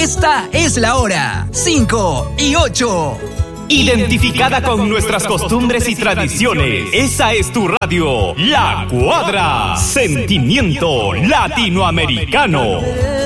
Esta es la hora, 5:08. Identificada con nuestras costumbres y tradiciones. Esa es tu radio, La Cuadra. Sentimiento latinoamericano.